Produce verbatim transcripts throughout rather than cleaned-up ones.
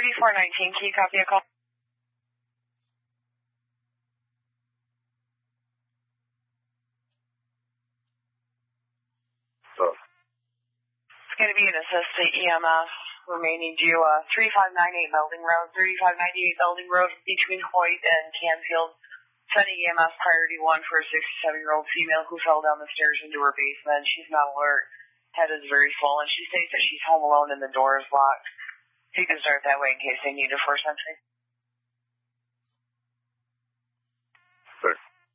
thirty-four nineteen, can you copy a call? So, it's going to be an assistant E M S remaining due uh, thirty-five ninety-eight Belding Road, thirty-five ninety-eight Belding Road between Hoyt and Canfield. Sending E M S priority one for a sixty-seven-year-old female who fell down the stairs into her basement. She's not alert. Head is very swollen. She states that she's home alone and the door is locked. So you can start that way in case they need a first entry. sir.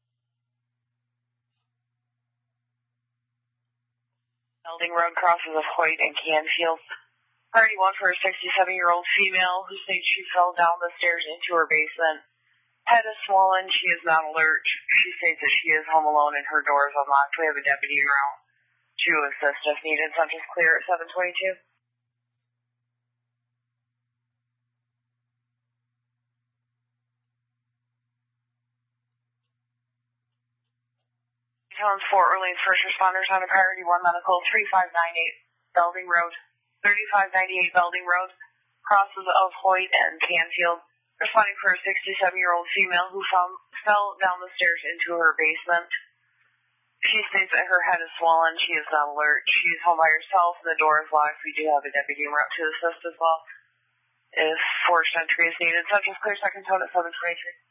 Belding Road crosses of Hoyt and Canfield. Priority one for a sixty-seven-year-old female who states she fell down the stairs into her basement. Head is swollen. She is not alert. She states that she is home alone and her door is unlocked. We have a deputy en route to assist if needed. Central's clear at seven twenty-two. Tones for Orleans first responders on a priority one medical thirty-five ninety-eight Belding Road, thirty-five ninety-eight Belding Road, crosses of Hoyt and Canfield. Responding for a sixty-seven-year-old female who fell, fell down the stairs into her basement. She states that her head is swollen. She is not alert. She is home by herself and the door is locked. We do have a deputy en route to assist as well if forced entry is needed. Central's clear, second tone at seven twenty-three.